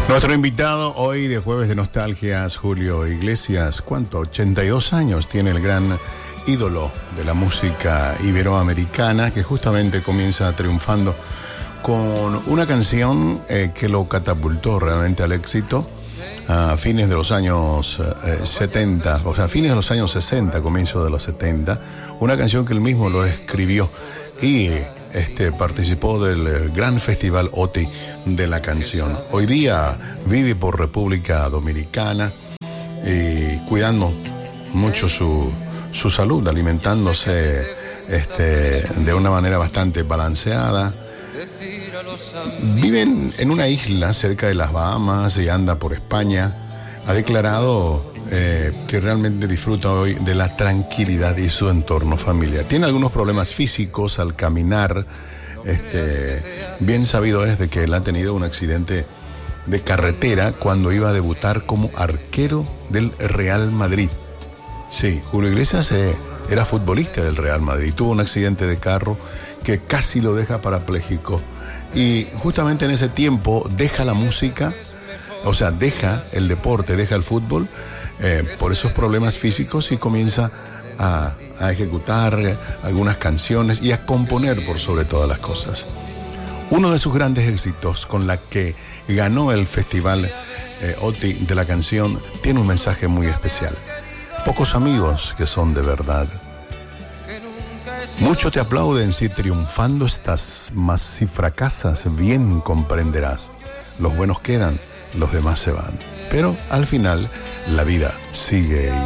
Nuestro invitado hoy de Jueves de Nostalgias, Julio Iglesias. ¿Cuánto? 82 años tiene el gran ídolo de la música iberoamericana, que justamente comienza triunfando con una canción que lo catapultó realmente al éxito a fines de los años 70, o sea, a fines de los años 60, comienzo de los 70, una canción que él mismo lo escribió y participó del gran festival OTI de la canción. Hoy día vive por República Dominicana y cuidando mucho su salud, alimentándose de una manera bastante balanceada. Vive en una isla cerca de las Bahamas y anda por España. Ha declarado que realmente disfruta hoy de la tranquilidad y su entorno familiar. Tiene algunos problemas físicos al caminar. Bien sabido es de que él ha tenido un accidente de carretera cuando iba a debutar como arquero del Real Madrid. Sí, Julio Iglesias era futbolista del Real Madrid. Tuvo un accidente de carro que casi lo deja parapléjico. Y justamente en ese tiempo deja la música, o sea, deja el deporte, deja el fútbol por esos problemas físicos y comienza a ejecutar algunas canciones y a componer por sobre todas las cosas. Uno de sus grandes éxitos con la que ganó el festival OTI de la canción tiene un mensaje muy especial. Pocos amigos que son de verdad. Muchos te aplauden si triunfando estás, mas si fracasas bien comprenderás. Los buenos quedan, los demás se van. Pero al final la vida sigue